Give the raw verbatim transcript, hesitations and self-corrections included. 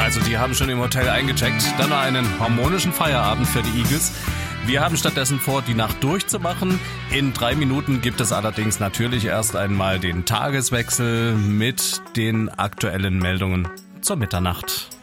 Also die haben schon im Hotel eingecheckt. Dann noch einen harmonischen Feierabend für die Eagles. Wir haben stattdessen vor, die Nacht durchzumachen. In drei Minuten gibt es allerdings natürlich erst einmal den Tageswechsel mit den aktuellen Meldungen zur Mitternacht.